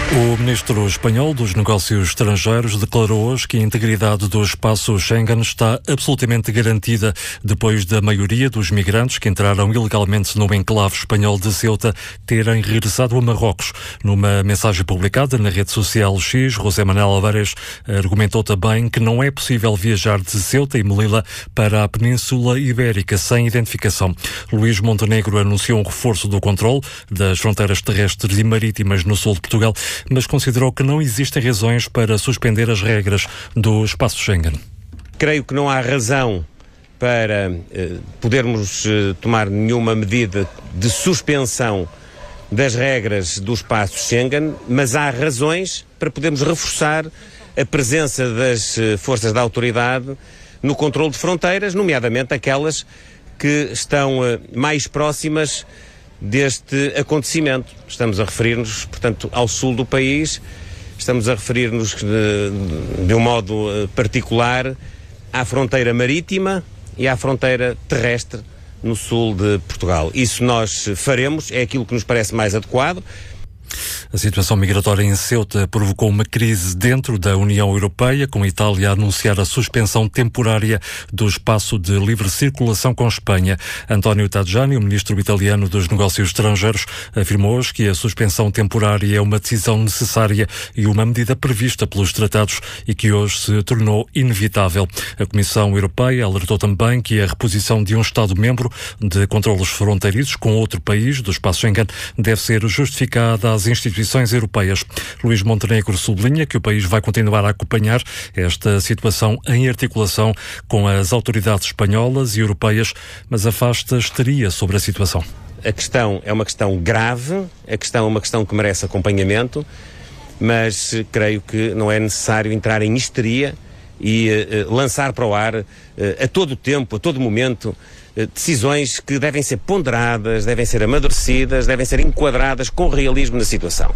O ministro espanhol dos Negócios Estrangeiros declarou hoje que a integridade do espaço Schengen está absolutamente garantida depois da maioria dos migrantes que entraram ilegalmente no enclave espanhol de Ceuta terem regressado a Marrocos. Numa mensagem publicada na rede social X, José Manuel Álvares argumentou também que não é possível viajar de Ceuta e Melilla para a Península Ibérica sem identificação. Luís Montenegro anunciou um reforço do controle das fronteiras terrestres e marítimas no sul de Portugal, mas considerou que não existem razões para suspender as regras do espaço Schengen. Creio que não há razão para podermos tomar nenhuma medida de suspensão das regras do espaço Schengen, mas há razões para podermos reforçar a presença das forças da autoridade no controle de fronteiras, nomeadamente aquelas que estão mais próximas deste acontecimento. Estamos a referir-nos, portanto, ao sul do país, estamos a referir-nos de um modo particular à fronteira marítima e à fronteira terrestre no sul de Portugal. Isso nós faremos, é aquilo que nos parece mais adequado. A situação migratória em Ceuta provocou uma crise dentro da União Europeia, com a Itália a anunciar a suspensão temporária do espaço de livre circulação com Espanha. António Tajani, o ministro italiano dos Negócios Estrangeiros, afirmou hoje que a suspensão temporária é uma decisão necessária e uma medida prevista pelos tratados e que hoje se tornou inevitável. A Comissão Europeia alertou também que a reposição de um Estado-membro de controlos fronteiriços com outro país do espaço Schengen deve ser justificada às instituições europeias. Luís Montenegro sublinha que o país vai continuar a acompanhar esta situação em articulação com as autoridades espanholas e europeias, mas afasta histeria sobre a situação. A questão é uma questão grave, a questão é uma questão que merece acompanhamento, mas creio que não é necessário entrar em histeria e lançar para o ar a todo tempo, a todo momento, decisões que devem ser ponderadas, devem ser amadurecidas, devem ser enquadradas com realismo na situação.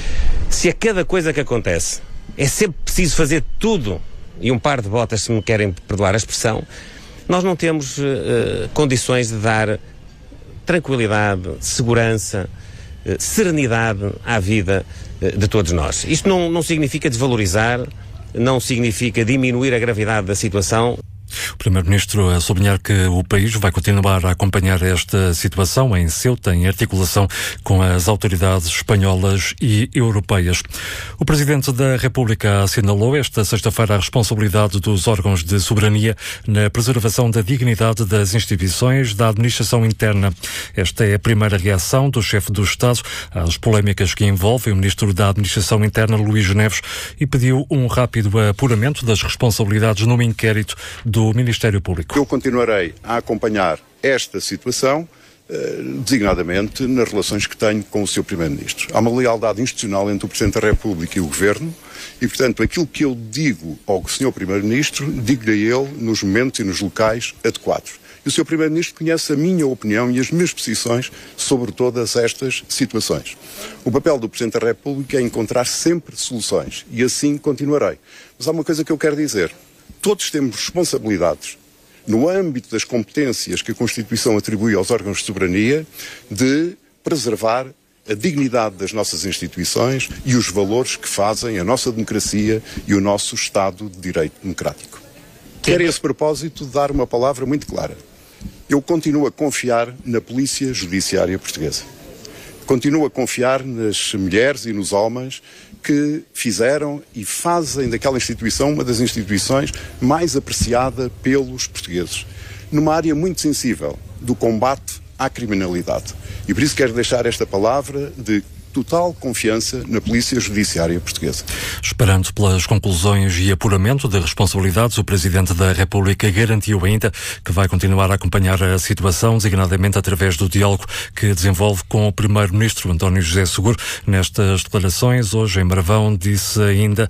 Se a cada coisa que acontece é sempre preciso fazer tudo e um par de botas, se me querem perdoar a expressão, nós não temos condições de dar tranquilidade, segurança, serenidade à vida de todos nós. Isto não significa desvalorizar, não significa diminuir a gravidade da situação. O Primeiro-Ministro a sublinhar que o país vai continuar a acompanhar esta situação em Ceuta, em articulação com as autoridades espanholas e europeias. O Presidente da República assinalou esta sexta-feira a responsabilidade dos órgãos de soberania na preservação da dignidade das instituições da administração interna. Esta é a primeira reação do chefe do Estado às polémicas que envolvem o Ministro da Administração Interna, Luís Neves, e pediu um rápido apuramento das responsabilidades no inquérito do Ministério Público. Eu continuarei a acompanhar esta situação, designadamente nas relações que tenho com o Sr. Primeiro-Ministro. Há uma lealdade institucional entre o Presidente da República e o Governo e, portanto, aquilo que eu digo ao Sr. Primeiro-Ministro, digo-lhe a ele nos momentos e nos locais adequados. E o Sr. Primeiro-Ministro conhece a minha opinião e as minhas posições sobre todas estas situações. O papel do Presidente da República é encontrar sempre soluções e assim continuarei. Mas há uma coisa que eu quero dizer. Todos temos responsabilidades, no âmbito das competências que a Constituição atribui aos órgãos de soberania, de preservar a dignidade das nossas instituições e os valores que fazem a nossa democracia e o nosso Estado de Direito Democrático. Quero, a esse propósito, dar uma palavra muito clara. Eu continuo a confiar na Polícia Judiciária Portuguesa. Continuo a confiar nas mulheres e nos homens que fizeram e fazem daquela instituição uma das instituições mais apreciada pelos portugueses, numa área muito sensível do combate à criminalidade. E por isso quero deixar esta palavra de total confiança na Polícia Judiciária Portuguesa. Esperando pelas conclusões e apuramento de responsabilidades, o Presidente da República garantiu ainda que vai continuar a acompanhar a situação, designadamente através do diálogo que desenvolve com o Primeiro-Ministro António José Seguro. Nestas declarações, hoje em Marvão, disse ainda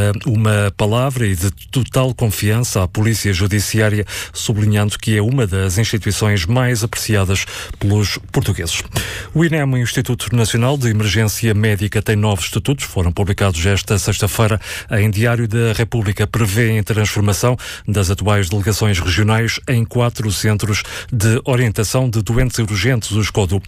uma palavra e de total confiança à Polícia Judiciária, sublinhando que é uma das instituições mais apreciadas pelos portugueses. O INEM, o Instituto Nacional de Emergência Médica, tem novos estatutos, foram publicados esta sexta-feira em Diário da República. Prevêem a transformação das atuais delegações regionais em 4 centros de orientação de doentes urgentes, os CODU.